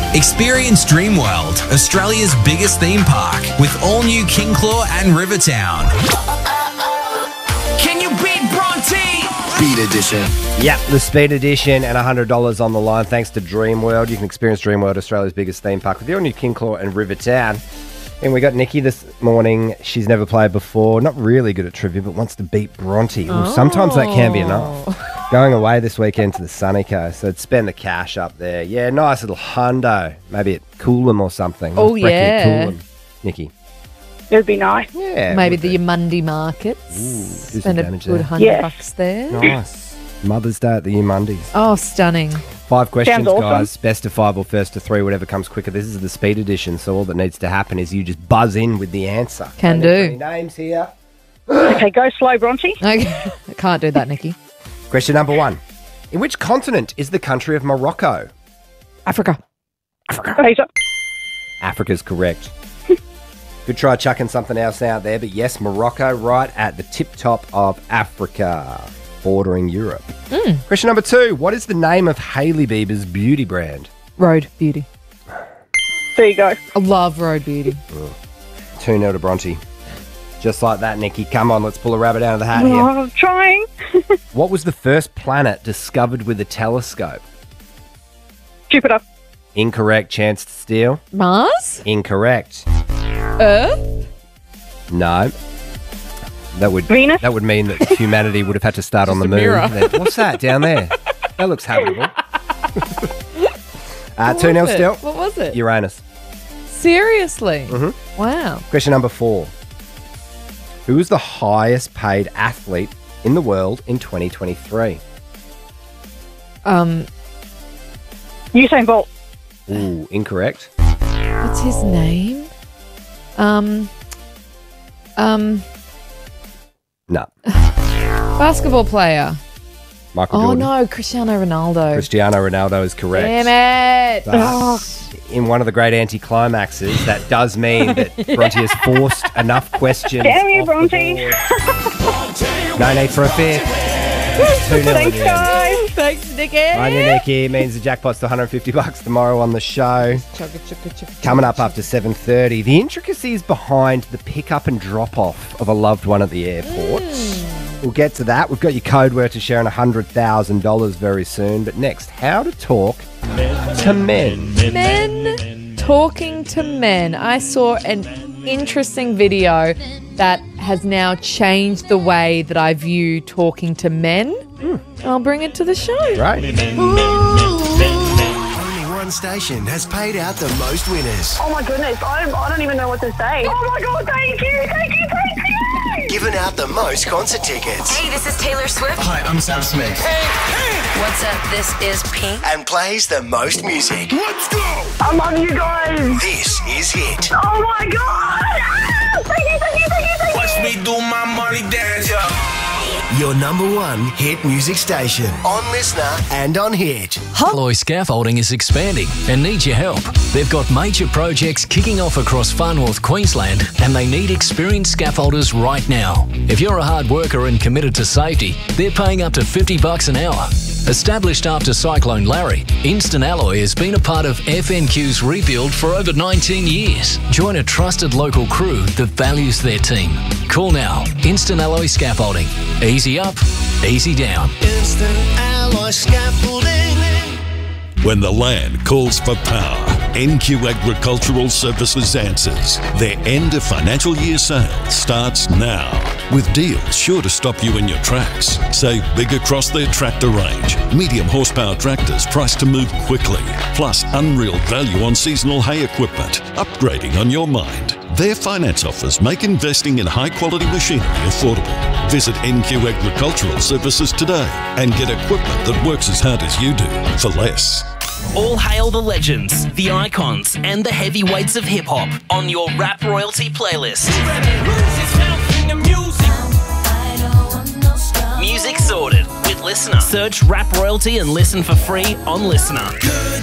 Experience Dreamworld, Australia's biggest theme park, with all new King Claw and Rivertown. Can you beat Bronte? Speed Edition. Yep, the Speed Edition and $100 on the line thanks to Dreamworld. You can experience Dreamworld, Australia's biggest theme park, with your new King Claw and Rivertown. And we got Nikki this morning. She's never played before. Not really good at trivia, but wants to beat Bronte. Ooh, sometimes that can be enough. Going away this weekend to the sunny coast, so I'd spend the cash up there. Yeah, nice little hundo. Maybe at Coolum or something. Oh, yeah. Coolum. Nikki. It'd be nice. Yeah. Maybe the Yamundi markets. Ooh, spend a damage good there. $100 there. Nice. Mother's Day at the Yamundis. Oh, stunning. 5 questions, awesome. guys. Best of 5 or first to 3, whatever comes quicker. This is the Speed Edition, so all that needs to happen is you just buzz in with the answer. Can Don't need do. any names here. Okay, go slow, Bronte. Okay. I can't do that, Nikki. Question number 1. In which continent is the country of Morocco? Africa. Asia. Africa's correct. Good try chucking something else out there, but yes, Morocco, right at the tip top of Africa, bordering Europe. Question number 2. What is the name of Hailey Bieber's beauty brand? Road Beauty. There you go. I love Road Beauty. 2-0 to Bronte. Just like that, Nikki. Come on, let's pull a rabbit out of the hat here. Oh, I'm trying. What was the first planet discovered with a telescope? Jupiter. Incorrect. Chance to steal. Mars? Incorrect. Earth? No. Venus? That would mean that humanity would have had to start on the a moon. mirror. What's that down there? That looks habitable. 2-0 still. What was it? Uranus. Seriously? Mm-hmm. Wow. Question number 4. Who is the highest paid athlete in the world in 2023? Usain Bolt. Ooh, incorrect. What's his name? No. Basketball player. Michael Oh, Jordan. no. Cristiano Ronaldo. Cristiano Ronaldo is correct. Damn it. But in one of the great anticlimaxes, that does mean that Bronte has forced enough questions. Damn you, off the Bronte. board. No need for a fifth. 2-0 in Thanks, the end. guys. Thanks, Nikki. On you, Nikki. Means the jackpot's to $150 tomorrow on the show. Coming up after 7:30, the intricacies behind the pick-up and drop-off of a loved one at the airport. We'll get to that. We've got your code word to share on $100,000 very soon. But next, how to talk to men. Men talking to men. I saw an interesting video that has now changed the way that I view talking to men. I'll bring it to the show. Right? Only one station has paid out the most winners. Oh, my goodness. I don't even know what to say. Oh, my God. Thank you. Thank you. Thank you. Given out the most concert tickets. Hey, this is Taylor Swift. Hi, I'm Sam Smith. What's up? This is Pink. And plays the most music. Let's go. I love you guys. This is Hit. Oh, my God. Ah, thank you. Thank you. Thank you. Thank you. Watch me do my money dance, Your number 1 hit music station. On Listener and on Hit. Alloy Scaffolding is expanding and needs your help. They've got major projects kicking off across far north Queensland and they need experienced scaffolders right now. If you're a hard worker and committed to safety, they're paying up to $50 an hour. Established after Cyclone Larry, Instant Alloy has been a part of FNQ's rebuild for over 19 years. Join a trusted local crew that values their team. Call now. Instant Alloy Scaffolding. Easy up, easy down. Instant Alloy Scaffolding. When the land calls for power, NQ Agricultural Services answers. Their end of financial year sale starts now, with deals sure to stop you in your tracks. Save big across their tractor range. Medium horsepower tractors priced to move quickly. Plus unreal value on seasonal hay equipment. Upgrading on your mind. Their finance offers make investing in high-quality machinery affordable. Visit NQ Agricultural Services today and get equipment that works as hard as you do for less. All hail the legends, the icons, and the heavyweights of hip-hop on your Rap Royalty playlist. Music sorted with Listener. Search Rap Royalty and listen for free on Listener.